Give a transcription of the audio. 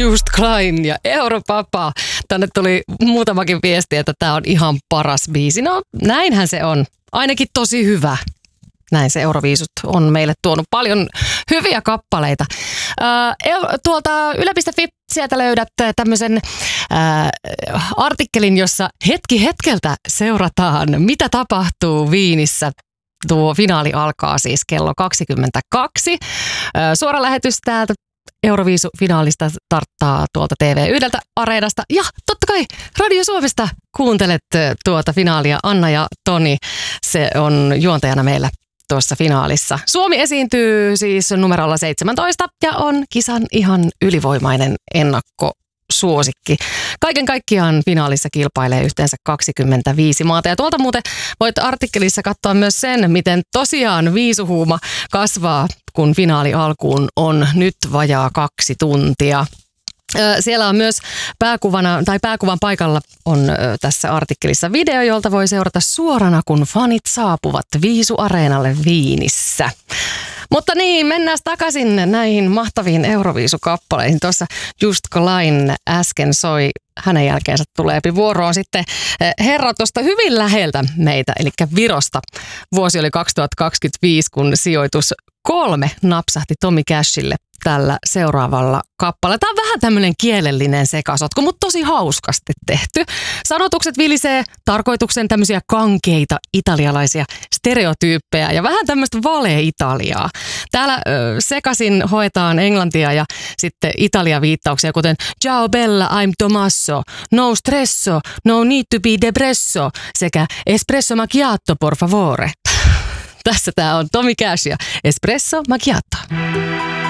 Just Klein ja Europapa. Tänne tuli muutamakin viesti, että tämä on ihan paras biisi. No näinhän se on. Ainakin tosi hyvä. Näin se Euroviisut on meille tuonut paljon hyviä kappaleita. Tuolta yle.fi sieltä löydät tämmöisen artikkelin, jossa hetki hetkeltä seurataan, mitä tapahtuu Viinissä. Tuo finaali alkaa siis kello 22. Suora lähetys täältä Euroviisu-finaalista starttaa tuolta TV1 Areenasta. Ja totta kai Radio Suomesta kuuntelet tuota finaalia. Anna ja Toni, se on juontajana meillä tuossa finaalissa. Suomi esiintyy siis numerolla 17 ja on kisan ihan ylivoimainen ennakkosuosikki. Kaiken kaikkiaan finaalissa kilpailee yhteensä 25 maata. Ja tuolta muuten voit artikkelissa katsoa myös sen, miten tosiaan viisuhuuma kasvaa, kun finaali alkuun on nyt vajaa 2 tuntia. Siellä on myös pääkuvan paikalla on tässä artikkelissa video, jolta voi seurata suorana, kun fanit saapuvat Viisu-areenalle Viinissä. Mutta niin, mennään takaisin näihin mahtaviin Euroviisukappaleihin. Tuossa Just Klein äsken soi, hänen jälkeensä tulee vuoroon sitten herra tuosta hyvin läheltä meitä, eli Virosta. Vuosi oli 2025, kun sijoitus 3 napsahti Tommy Cashille tällä seuraavalla kappaleella. Tämä on vähän tämmöinen kielellinen sekasotku, mutta tosi hauskasti tehty. Sanotukset vilisee tarkoituksen tämmöisiä kankeita italialaisia stereotyyppejä ja vähän tämmöistä vale-Italiaa. Täällä sekasin hoetaan englantia ja sitten Italia-viittauksia, kuten Ciao bella, I'm Tommaso, no stresso, no need to be depresso sekä espresso macchiato por favore. Tässä tämä on Tommy Cash ja espresso macchiato.